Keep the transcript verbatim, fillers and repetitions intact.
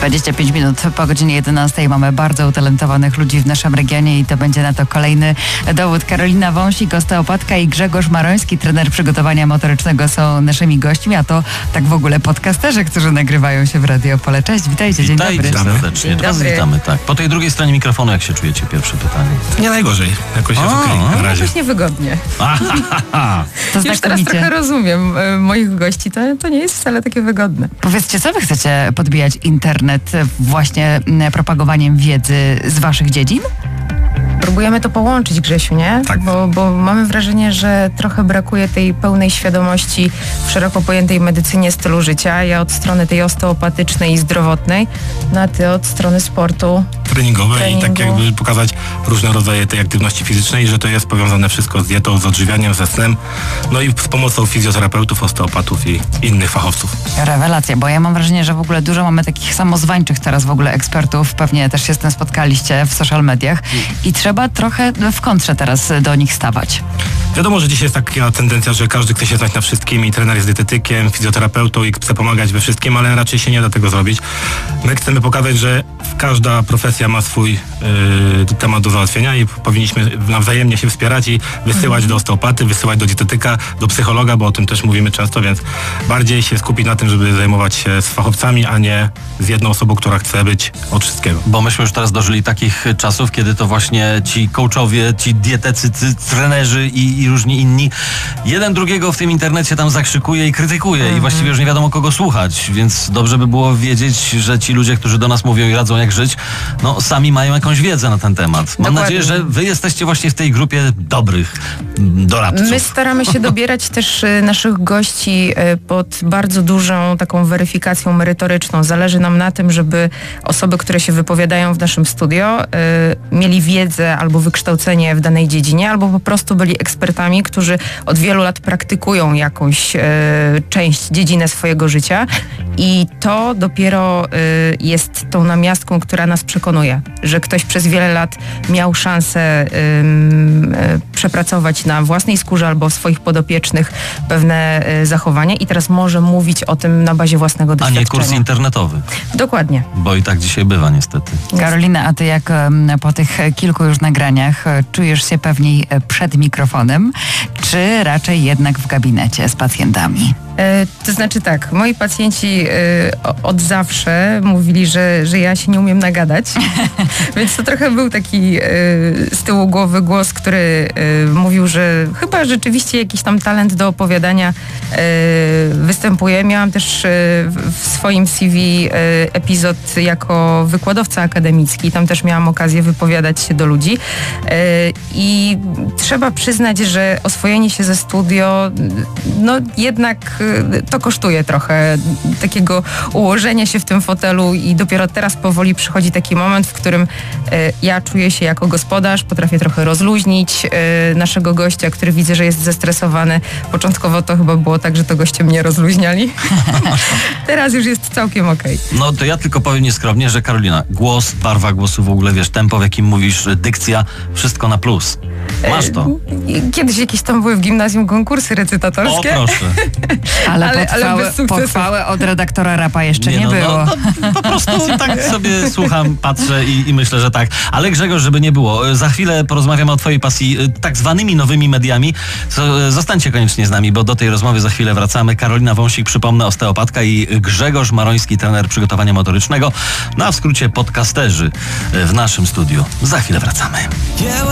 dwadzieścia pięć minut po godzinie jedenastej mamy bardzo utalentowanych ludzi w naszym regionie i to będzie na to kolejny dowód. Karolina Wąsik, osteopatka, i Grzegorz Maroński, trener przygotowania motorycznego, są naszymi gośćmi, a to tak w ogóle podcasterzy, którzy nagrywają się w Radio Opole. Cześć, witajcie, dzień Witajcie dobry. serdecznie. Dzień Was dobry. witamy, tak. Po tej drugiej stronie mikrofonu, jak się czujecie? Pierwsze pytanie. Nie najgorzej. Jakoś jest okej A, na razie. Jakoś niewygodnie. To Już teraz znakomicie. trochę rozumiem e, moich gości, to, to nie jest wcale takie wygodne. Powiedzcie, co wy chcecie podbijać internet właśnie m, propagowaniem wiedzy z waszych dziedzin? Próbujemy to połączyć, Grzesiu, nie? Tak. Bo, bo mamy wrażenie, że trochę brakuje tej pełnej świadomości w szeroko pojętej medycynie stylu życia. Ja od strony tej osteopatycznej i zdrowotnej, no a ty od strony sportu. Treningowe Treningu. i tak jakby pokazać różne rodzaje tej aktywności fizycznej, że to jest powiązane wszystko z dietą, z odżywianiem, ze snem, no i z pomocą fizjoterapeutów, osteopatów i innych fachowców. Rewelacja, bo ja mam wrażenie, że w ogóle dużo mamy takich samozwańczych teraz w ogóle ekspertów, pewnie też się z tym spotkaliście w social mediach i trzeba trochę w kontrze teraz do nich stawać. Wiadomo, że dzisiaj jest taka tendencja, że każdy chce się znać na wszystkim i trener jest dietetykiem, fizjoterapeutą i chce pomagać we wszystkim, ale raczej się nie da tego zrobić. My chcemy pokazać, że każda profesja ma swój y, temat do załatwienia i powinniśmy nawzajemnie się wspierać i wysyłać do osteopaty, wysyłać do dietetyka, do psychologa, bo o tym też mówimy często, więc bardziej się skupić na tym, żeby zajmować się z fachowcami, a nie z jedną osobą, która chce być od wszystkiego. Bo myśmy już teraz dożyli takich czasów, kiedy to właśnie ci coachowie, ci dietecy, ty, trenerzy i, i różni inni, jeden drugiego w tym internecie tam zakrzykuje i krytykuje mm-hmm. i właściwie już nie wiadomo kogo słuchać, więc dobrze by było wiedzieć, że ci ludzie, którzy do nas mówią i radzą jak żyć, no sami mają jakąś wiedzę na ten temat. Mam Dokładnie. nadzieję, że wy jesteście właśnie w tej grupie dobrych mm, doradców. My staramy się dobierać też e, naszych gości e, pod bardzo dużą taką weryfikacją merytoryczną. Zależy nam na tym, żeby osoby, które się wypowiadają w naszym studio, e, mieli wiedzę albo wykształcenie w danej dziedzinie, albo po prostu byli ekspertami, którzy od wielu lat praktykują jakąś e, część, dziedzinę swojego życia i to dopiero e, jest tą namiastką, która nas przekonuje, że ktoś przez wiele lat miał szansę e, e, przepracować na własnej skórze albo w swoich podopiecznych pewne e, zachowania i teraz może mówić o tym na bazie własnego A doświadczenia. nie kurs internetowy, Dokładnie. bo i tak dzisiaj bywa niestety. Karolina, a ty jak em, po tych kilku już nagraniach e, czujesz się pewniej e, przed mikrofonem, czy raczej jednak w gabinecie z pacjentami? E, to znaczy tak, moi pacjenci e, o- od zawsze mówili, że, że ja się nie umiem nagadać, więc to trochę był taki e, z tyłu głowy głos, który e, mówił, że chyba rzeczywiście jakiś tam talent do opowiadania e, występuje. Miałam też e, w w swoim C V e, epizod jako wykładowca akademicki, tam też miałam okazję wypowiadać się do ludzi e, i trzeba przyznać, że oswojenie się ze studio, no jednak e, to kosztuje trochę takiego ułożenia się w tym fotelu i dopiero teraz powoli przychodzi taki moment, w którym e, ja czuję się jako gospodarz, potrafię trochę rozluźnić e, naszego gościa, który widzę, że jest zestresowany. Początkowo to chyba było tak, że to goście mnie rozluźniali. Teraz już jest całkiem okej. No to ja tylko powiem nieskromnie, że Karolina, głos, barwa głosu w ogóle, wiesz, tempo w jakim mówisz, dykcja, wszystko na plus. Masz to. E, Kiedyś jakieś tam były w gimnazjum konkursy O recytatorskie. proszę. Ale, Ale- ale pochwały, bez sukcesu. pochwały od redaktora Rapa jeszcze nie, no, było. No, no, po prostu tak sobie słucham, patrzę i, i myślę, że tak. Ale Grzegorz, żeby nie było, za chwilę porozmawiamy o twojej pasji y, tak zwanymi nowymi mediami. Co, y, Zostańcie koniecznie z nami, bo do tej rozmowy za chwilę wracamy. Karolina Wąsik, przypomnę, osteopatka, i Grzegorz Maroński, trener przygotowania motorycznego. No a w skrócie podcasterzy y, w naszym studiu. Za chwilę wracamy.